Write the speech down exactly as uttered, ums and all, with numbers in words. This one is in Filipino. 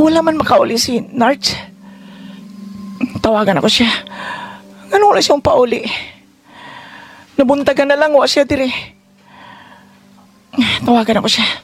Wala man makauli si Narch. Tawagan ako siya. Ano wala siyang pauli? Nabuntagan na lang wa siya dire. Tawagan ako siya.